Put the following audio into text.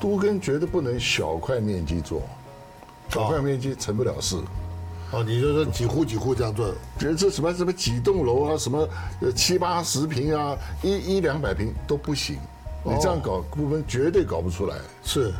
都更绝对不能小块面积做，小块面积成不了事。 你就说几户这样做， 觉得这什么几栋楼啊，什么70-80平啊，100-200平都不行。你这样搞，部分绝对搞不出来。 是，